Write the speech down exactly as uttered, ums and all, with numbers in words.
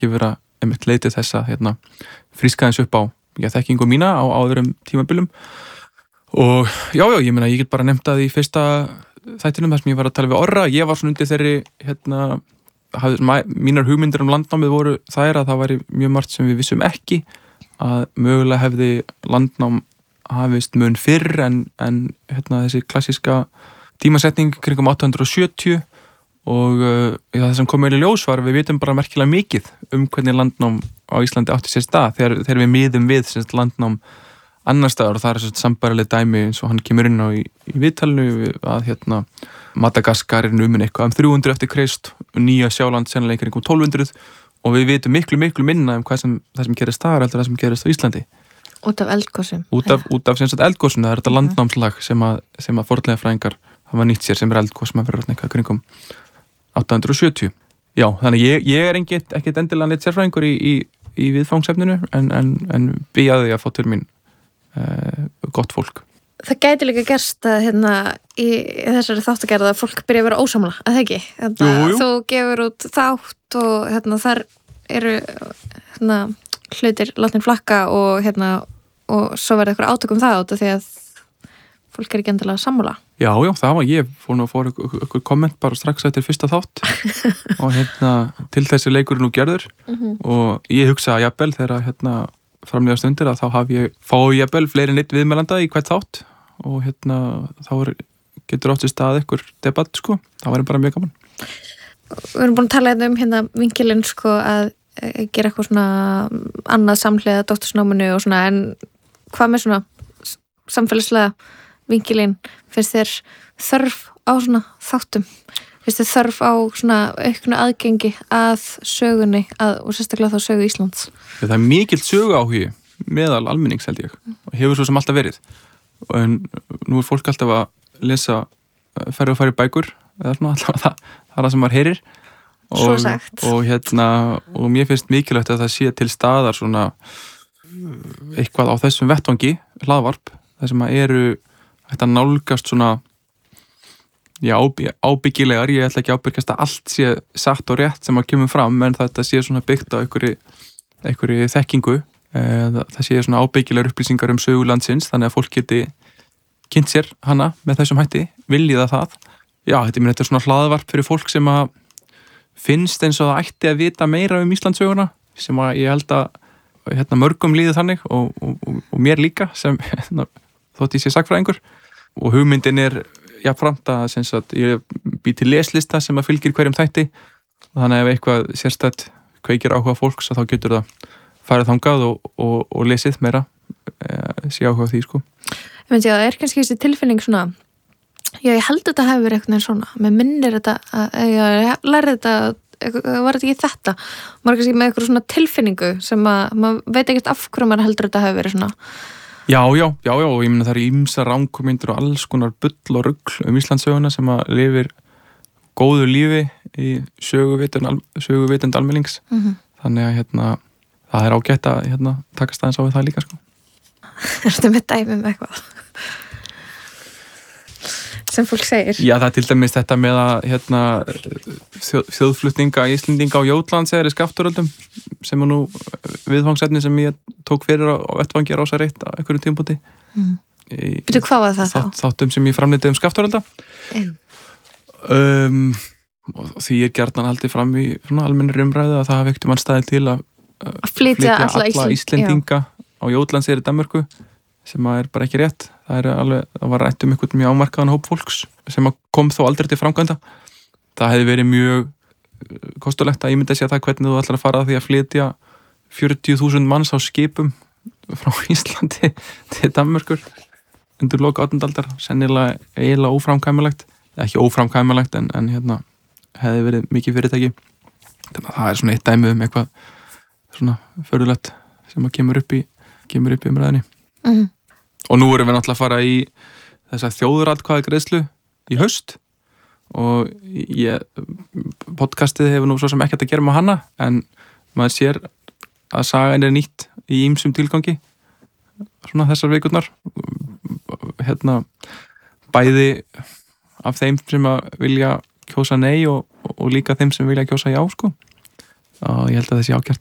ég vera einmitt leitið þessa hérna, frískaðins upp á já, þekkingu mína á áðurum tímabilum og já, já, ég meina ég get bara nefnt að í fyrsta þættinum þar sem ég var að tala við Orra, ég var svona undir þeirri hérna, hafði, mínar hugmyndir um landnámið voru þær að það væri mjög margt sem við vissum ekki að mögulega hefði landnám hafist mun fyrr en, en hérna, þessi klassíska tímasetning kringum átta hundruð og sjötíu og uh, já, það sem kom með í ljós var við vitum bara merkilega mikið um hvernig landnám á Íslandi átti sér stað þegar, þegar við miðum við semst, landnám annar staðar og það er svona sambærileg dæmi eins og hann kemur inn á í, í viðtalinu að hérna Madagaskar er numin eitthvað um þrjú hundruð eftir Krist og Nýja Sjáland sennilega einhverjum tólf hundruð og við vitum miklu miklu minna um hvað sem, það sem gerist þar heldur það sem gerist á Íslandi út af eldgosum út af, út af sem sagt eldgosum, það er þetta landnámslag sem að, sem að fornleifafræðingar hafa nýtt sér sem er eldgos sem að vera eitthvað kringum átta hundruð og sjötíu. Já, þannig ég, ég er ekkert, ekkert endilega neitt sérfræðingur í, í, í viðfangsefninu en, en, en bíjaði að fá til mín uh, gott fólk. Það gæti líka gerst að hérna í þessari þáttagerð að fólk byrja að vera ósamla, að það ekki? Hérna, jú, jú. Þú gefur út þátt og hérna þar eru hérna hlutir látnir flakka og hérna og svo verður eitthvað átök um það át því að fólk er ekki endilega sammála. Já, já, það var ég fór nú að fóra ykkur komment bara strax eftir fyrsta þátt og hérna til þessi leikur er nú gerður mm-hmm. og ég hugsa að jafnvel þegar hérna framlega stundir að þá hafi ég fáið jafnvel fleiri neitt viðmælanda í hvert þátt og hérna þá er, getur átt í stað ykkur debatt sko, það var bara mjög gaman. Við erum búin að tala um hérna vinkilinn sko að gera eitthvað svona annað samhliða doktorsnáminu og svona en hvað með svona samfélagslega vinkilinn, finnst þér þörf á svona þáttum finnst þér þörf á svona auknu aðgengi að sögunni að, og sérstaklega þá sögu Íslands Það er mikill sögu áhugi meðal almennings held ég og hefur svo sem alltaf verið en nú er fólk alltaf að lesa færri og færri bækur eða svona alltaf það, það er það sem maður heyrir og, og hérna og mér finnst mikilvægt að það sé til staðar svona eitthvað á þessum vettvangi hlaðvarp, það sem að eru þetta nálgast svona já, ábyggilegar, ég ætla ekki ábyrgast að allt sé satt og rétt sem að kemur fram, en þetta sé svona byggt á einhverju, einhverju þekkingu það sé svona ábyggilegar upplýsingar um sögu landsins, þannig að fólk geti kynnt sér hana með þessum hætti viljiða það, já, þetta, þetta er svona hlaðvarp fyrir fólk sem að finnst eins og það ætti að vita meira um Íslandssöguna, sem að ég held að hérna, mörgum líði þannig og, og, og, og mér líka sem hérna, þótt ég sé sagfræðingur og hugmyndin er jafnframt að, að ég bý til leslista sem að fylgir hverjum þætti og þannig ef eitthvað sérstætt kveikir áhuga fólks þá getur það farið þangað og, og, og lesið meira e, sé áhuga því sko. Ég myndi að það er kannski þessi tilfinning svona já ég held að þetta hefur verið eitthvað svona með minnir þetta að ég lærði þetta var þetta ekki þetta maður kannski með eitthvað svona tilfinningu sem að maður veit ekkert af hverju maður heldur þetta hefur verið svona Já, já, já, já, og ég meina það eru ýmsar rangkomindur og alls konar bull og rugl um Íslandssöguna sem að lifir góðu lífi í söguvitund, söguvitund almennings. Mm-hmm. Þannig að hérna, það er ágætt að hérna, takast aðeins á við það líka, sko. Ertu með dæmi um eitthvað? Sem fólk segir. Já, það er til dæmis þetta með að hérna, þjóð, þjóðflutninga Íslendinga á Jótlands eða í Skaftáröldum sem er nú viðfangsefni sem ég tók fyrir á vettvangi Rósa reitt á einhverjum tímpúti. Mm. Býtu hvað var það þá? Þátt, þáttum sem ég framleiddi um Skaftárölda. Mm. Um, og því er gjarnan haldið fram í almennri umræðu að það vekti mann staðið til að, að flytja alla, alla Íslendinga Já. á Jótlands eða í Danmörku sem er bara ekki rétt. Það, er alveg, það var rætt um einhvern mjög ámarkaðan hóp fólks sem kom þó aldrei til framkvæmda. Það hefði verið mjög kostulegt að ímynda sér það hvernig þú ætlar að fara að því að flytja fjörutíu þúsund manns á skipum frá Íslandi til Danmörkur undir lok átjándu aldar. Sennilega eiginlega óframkvæmilegt. Ekki óframkvæmilegt en, en hérna hefði verið mikið fyrirtæki. Þannig að það er svona eitt dæmi um eitthvað svona förðulegt sem að kemur upp í, kemur upp í umræðinni. Mm. Og nú erum við náttúrulega að fara í þessa þjóðaratkvæðagreiðslu í haust og ég, podcastið hefur nú svo sem ekkert að gera með hana en maður sér að sagan er nýtt í ýmsum tilgangi svona þessar vikurnar hérna bæði af þeim sem að vilja kjósa nei og, og líka þeim sem vilja kjósa já sko og ég held að það sé ágætt